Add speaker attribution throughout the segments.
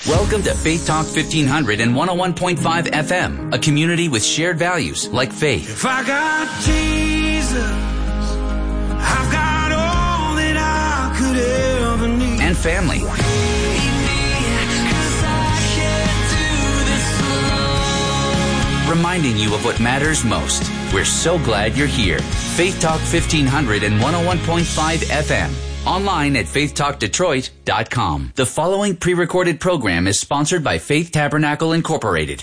Speaker 1: Welcome to Faith Talk 1500 and 101.5 FM, a community with shared values like faith.
Speaker 2: If I got Jesus, I've got all that I could ever need.
Speaker 1: And family. Reminding you of what matters most. We're so glad you're here. Faith Talk 1500 and 101.5 FM. Online at faithtalkdetroit.com. The following pre-recorded program is sponsored by Faith Tabernacle Incorporated.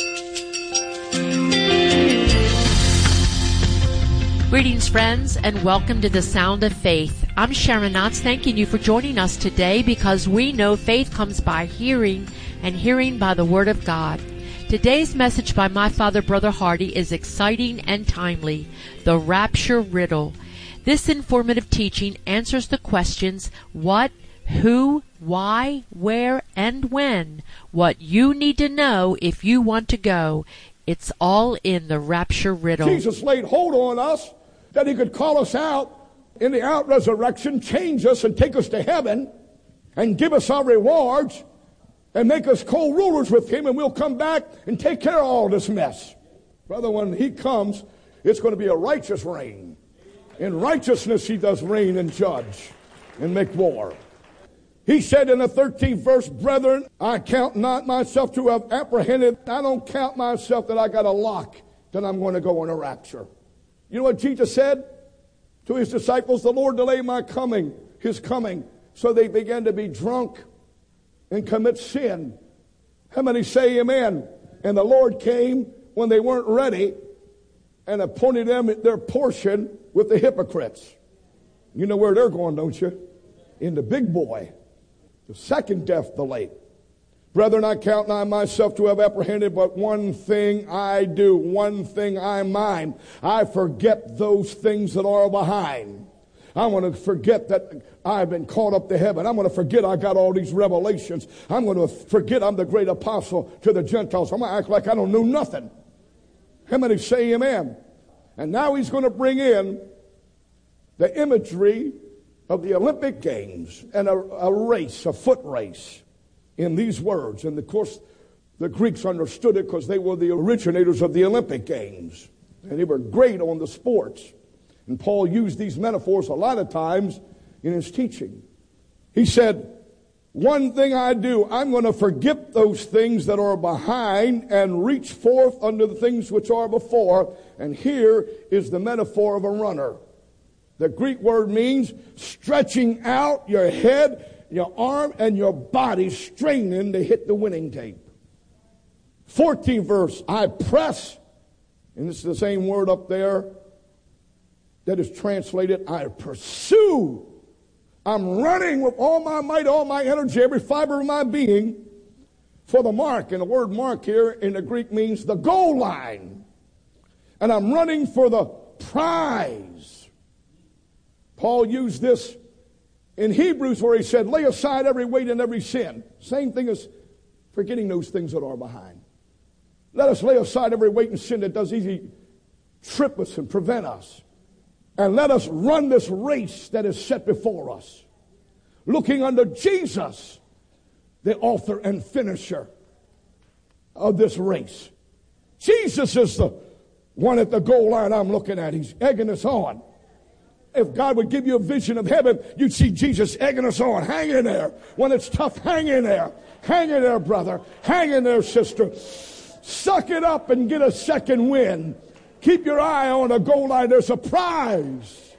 Speaker 3: Greetings, friends, and welcome to the Sound of Faith. I'm Sharon Knotts, thanking you for joining us today because we know faith comes by hearing, and hearing by the Word of God. Today's message by my father, Brother Hardy, is exciting and timely, the Rapture Riddle. This informative teaching answers the questions what, who, why, where, and when. What you need to know if you want to go. It's all in the Rapture Riddle.
Speaker 4: Jesus laid hold on us that he could call us out in the out-resurrection, change us and take us to heaven and give us our rewards and make us co-rulers with him, and we'll come back and take care of all this mess. Brother, when he comes, it's going to be a righteous reign. In righteousness he does reign and judge and make war. He said in the 13th verse, brethren, I count not myself to have apprehended. I don't count myself that I got a lock that I'm going to go on a rapture. You know what Jesus said to his disciples? The Lord delay my coming, his coming. So they began to be drunk and commit sin. How many say amen? And the Lord came when they weren't ready and appointed them their portion with the hypocrites. You know where they're going, don't you? In the big boy, the second death, the lake. Brethren, I count not myself to have apprehended, but one thing I do, one thing I mind. I forget those things that are behind. I want to forget that I've been caught up to heaven. I'm going to forget I got all these revelations. I'm going to forget I'm the great apostle to the Gentiles. I'm going to act like I don't know nothing. How many say amen? And now he's going to bring in the imagery of the Olympic Games and a race, a foot race, in these words. And of course, the Greeks understood it because they were the originators of the Olympic Games. And they were great on the sports. And Paul used these metaphors a lot of times in his teaching. He said, one thing I do, I'm going to forget those things that are behind and reach forth unto the things which are before. And here is the metaphor of a runner. The Greek word means stretching out your head, your arm, and your body, straining to hit the winning tape. 14th verse, I press, and this is the same word up there that is translated, I pursue. I'm running with all my might, all my energy, every fiber of my being for the mark. And the word mark here in the Greek means the goal line. And I'm running for the prize. Paul used this in Hebrews where he said, lay aside every weight and every sin. Same thing as forgetting those things that are behind. Let us lay aside every weight and sin that does easily trip us and prevent us. And let us run this race that is set before us, looking unto Jesus, the author and finisher of this race. Jesus is the one at the goal line I'm looking at. He's egging us on. If God would give you a vision of heaven, you'd see Jesus egging us on. Hang in there. When it's tough, hang in there. Hang in there, brother. Hang in there, sister. Suck it up and get a second win. Keep your eye on a goal line. There's a prize.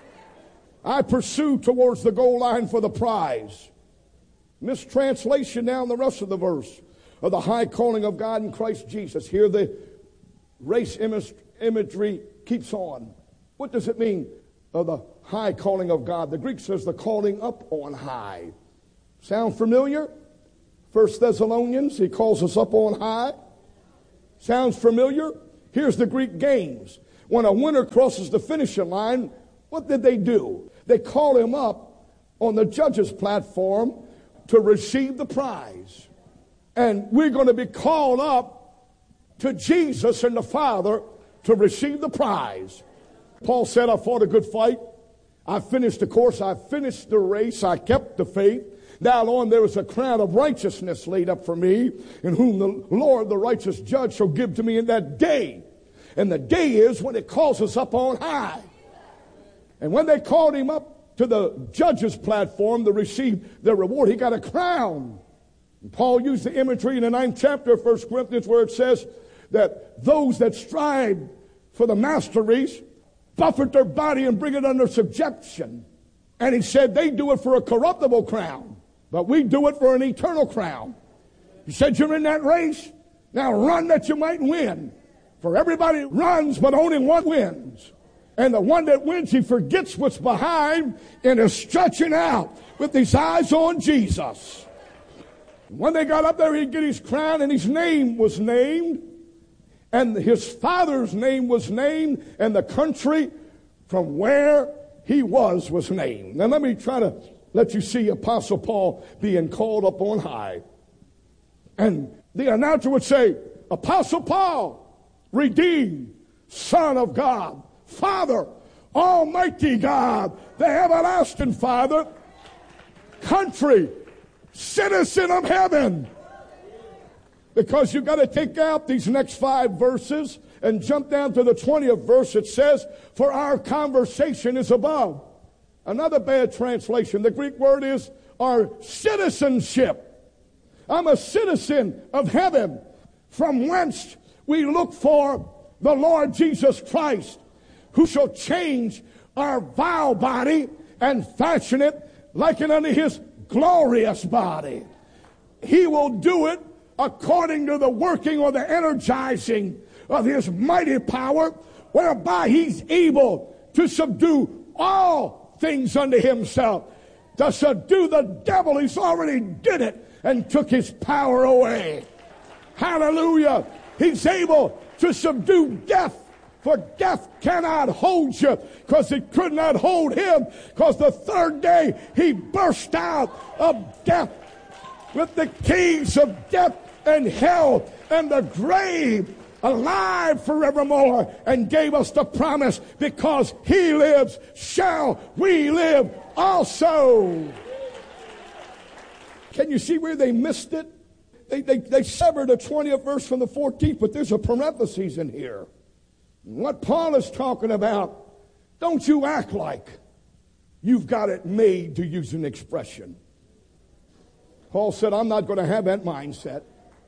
Speaker 4: I pursue towards the goal line for the prize. Mistranslation now in the rest of the verse of the high calling of God in Christ Jesus. Here the race imagery keeps on. What does it mean of the high calling of God? The Greek says the calling up on high. Sound familiar? 1 Thessalonians, he calls us up on high. Sounds familiar? Here's the Greek games. When a winner crosses the finishing line, what did they do? They call him up on the judge's platform to receive the prize. And we're going to be called up to Jesus and the Father to receive the prize. Paul said, I fought a good fight. I finished the course. I finished the race. I kept the faith. Now on there is a crown of righteousness laid up for me, in whom the Lord, the righteous judge, shall give to me in that day. And the day is when it calls us up on high. And when they called him up to the judge's platform to receive their reward, he got a crown. And Paul used the imagery in the 9th chapter of 1 Corinthians where it says that those that strive for the masteries buffet their body and bring it under subjection. And he said they do it for a corruptible crown, but we do it for an eternal crown. He said, you're in that race, now run that you might win. For everybody runs, but only one wins. And the one that wins, he forgets what's behind and is stretching out with his eyes on Jesus. When they got up there, he'd get his crown, and his name was named, and his father's name was named, and the country from where he was named. Now let me try to let you see Apostle Paul being called up on high. And the announcer would say, Apostle Paul, redeemed, Son of God, Father, Almighty God, the everlasting Father, country, citizen of heaven. Because you've got to take out these next 5 verses and jump down to the 20th verse. It says, for our conversation is above. Another bad translation. The Greek word is our citizenship. I'm a citizen of heaven, from whence we look for the Lord Jesus Christ, who shall change our vile body and fashion it like unto his glorious body. He will do it according to the working or the energizing of his mighty power, whereby he's able to subdue all things unto himself. To subdue the devil, he's already did it and took his power away. Hallelujah. He's able to subdue death, for death cannot hold you, because it could not hold him, because the third day he burst out of death with the keys of death and hell and the grave, alive forevermore, and gave us the promise, because he lives, shall we live also. Can you see where they missed it? They severed the 20th verse from the 14th, but there's a parenthesis in here. What Paul is talking about, don't you act like you've got it made, to use an expression. Paul said, I'm not going to have that mindset.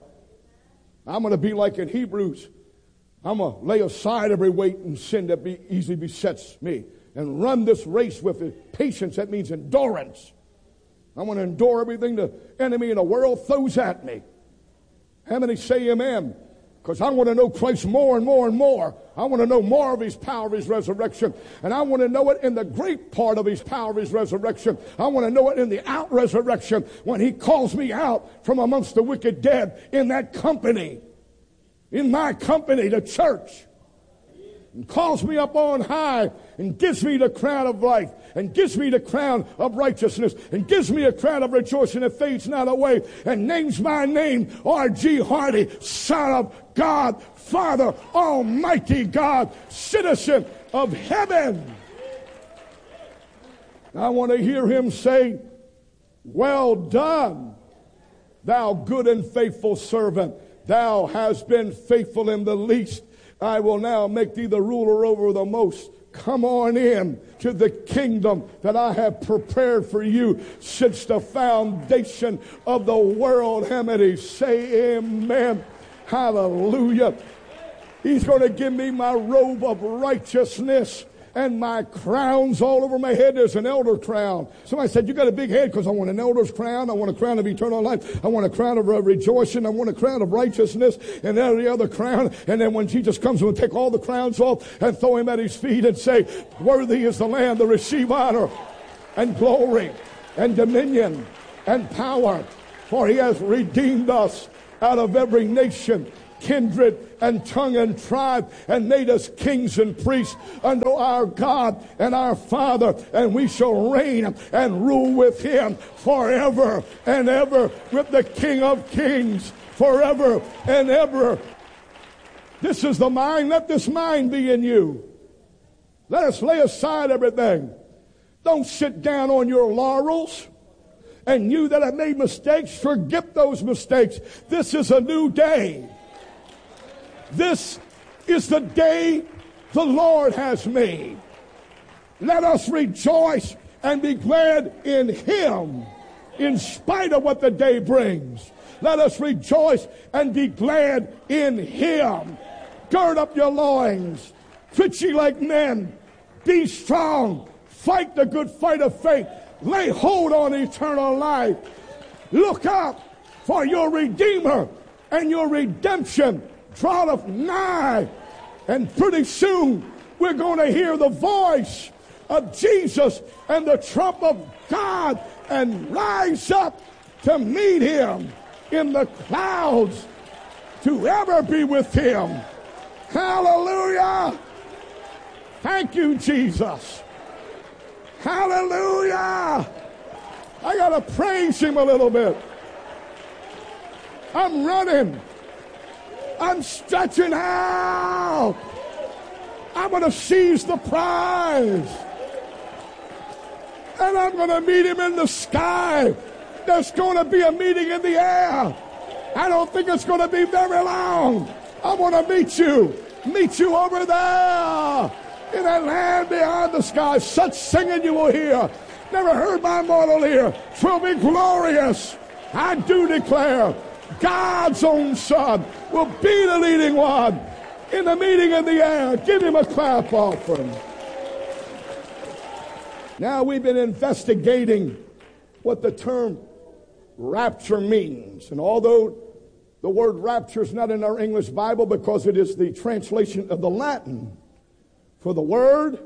Speaker 4: I'm going to be like in Hebrews. I'm going to lay aside every weight and sin that easily besets me, and run this race with patience. That means endurance. I want to endure everything the enemy in the world throws at me. How many say amen? Because I want to know Christ more and more and more. I want to know more of his power of his resurrection. And I want to know it in the great part of his power of his resurrection. I want to know it in the out resurrection, when he calls me out from amongst the wicked dead, in that company, in my company, the church. And calls me up on high and gives me the crown of life, and gives me the crown of righteousness, and gives me a crown of rejoicing that fades not away, and names my name R.G. Hardy, Son of God, Father, Almighty God, citizen of heaven. I want to hear him say, well done, thou good and faithful servant. Thou hast been faithful in the least, I will now make thee the ruler over the most. Come on in to the kingdom that I have prepared for you since the foundation of the world. How many say amen? Hallelujah. He's going to give me my robe of righteousness and my crowns all over my head. There's an elder crown. Somebody said, you got a big head, because I want an elder's crown. I want a crown of eternal life. I want a crown of rejoicing. I want a crown of righteousness, and every other crown. And then when Jesus comes, we'll take all the crowns off and throw him at his feet and say, worthy is the Lamb to receive honor and glory and dominion and power. For he has redeemed us out of every nation, kindred and tongue and tribe, and made us kings and priests unto our God and our Father, and we shall reign and rule with him forever and ever, with the King of Kings forever and ever. This is the mind. Let this mind be in you. Let us lay aside everything. Don't sit down on your laurels And you that have made mistakes, forget those mistakes. This is a new day. This is the day the Lord has made. Let us rejoice and be glad in Him, in spite of what the day brings. Let us rejoice and be glad in Him. Gird up your loins. Fit ye like men. Be strong. Fight the good fight of faith. Lay hold on eternal life. Look up, for your Redeemer and your redemption draweth nigh. And pretty soon we're going to hear the voice of Jesus and the trump of God and rise up to meet Him in the clouds to ever be with Him. Hallelujah! Thank you, Jesus. Hallelujah! I got to praise Him a little bit. I'm running. I'm stretching out. I'm going to seize the prize. And I'm going to meet Him in the sky. There's going to be a meeting in the air. I don't think it's going to be very long. I want to meet you over there in that land beyond the sky. Such singing you will hear. Never heard by mortal ear. 'Twill be glorious. I do declare God's own Son will be the leading one in the meeting in the air. Give Him a clap offering. Now we've been investigating what the term rapture means. And although the word rapture is not in our English Bible because it is the translation of the Latin for the word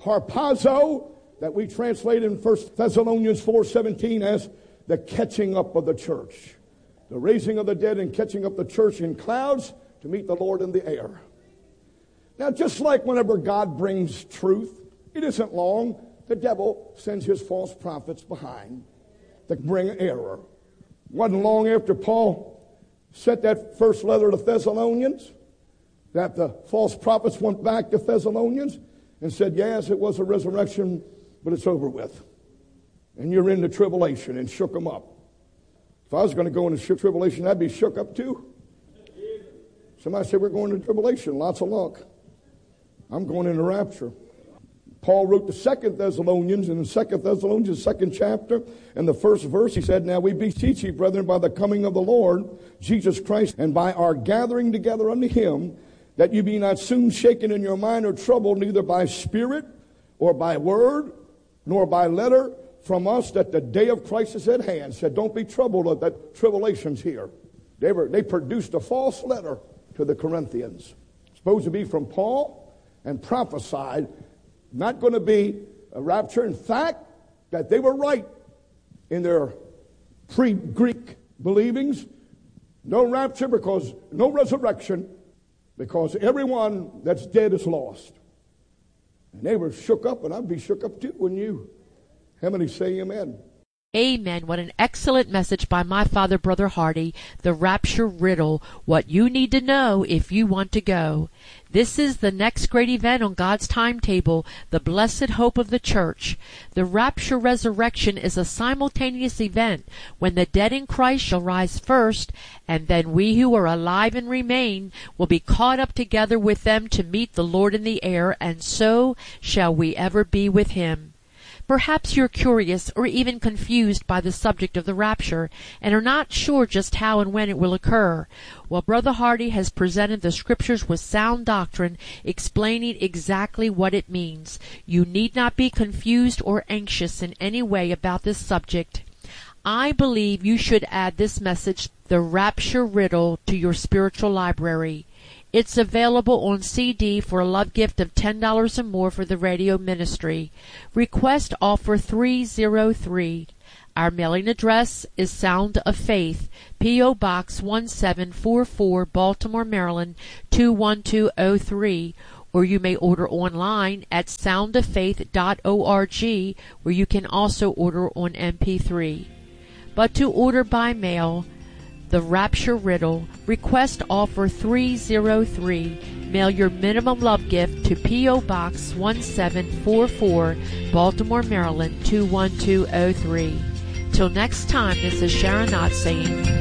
Speaker 4: harpazo that we translate in 1 Thessalonians 4:17 as the catching up of the church. The raising of the dead and catching up the church in clouds to meet the Lord in the air. Now, just like whenever God brings truth, it isn't long. The devil sends his false prophets behind to bring error. Wasn't long after Paul sent that first letter to Thessalonians that the false prophets went back to Thessalonians and said, yes, it was a resurrection, but it's over with. And you're in the tribulation, and shook them up. If I was going to go into tribulation, I'd be shook up too. Somebody said, we're going into tribulation. Lots of luck. I'm going into rapture. Paul wrote to 2 Thessalonians, in the 2 Thessalonians, 2nd chapter, and the first verse, he said, now we beseech you, brethren, by the coming of the Lord Jesus Christ, and by our gathering together unto Him, that you be not soon shaken in your mind or troubled, neither by spirit or by word, nor by letter from us, that the day of Christ is at hand. Said, don't be troubled that tribulation's here. They produced a false letter to the Corinthians, supposed to be from Paul, and prophesied not going to be a rapture. In fact, that they were right in their pre-Greek believings. No rapture, because no resurrection, because everyone that's dead is lost. And they were shook up, and I'd be shook up too, wouldn't you? How many say amen?
Speaker 3: Amen. What an excellent message by my father, Brother Hardy. The rapture riddle. What you need to know if you want to go. This is the next great event on God's timetable, the blessed hope of the church. The rapture resurrection is a simultaneous event when the dead in Christ shall rise first, and then we who are alive and remain will be caught up together with them to meet the Lord in the air, and so shall we ever be with Him. Perhaps you're curious or even confused by the subject of the rapture and are not sure just how and when it will occur. Well, Brother Hardy has presented the Scriptures with sound doctrine explaining exactly what it means. You need not be confused or anxious in any way about this subject. I believe you should add this message, The Rapture Riddle, to your spiritual library. It's available on CD for a love gift of $10 or more for the radio ministry. Request offer 303. Our mailing address is Sound of Faith, P.O. Box 1744, Baltimore, Maryland 21203. Or you may order online at soundoffaith.org, where you can also order on MP3. But to order by mail, The Rapture Riddle, request offer 303. Mail your minimum love gift to P.O. Box 1744, Baltimore, Maryland 21203. Until next time, this is Sharon Knott saying,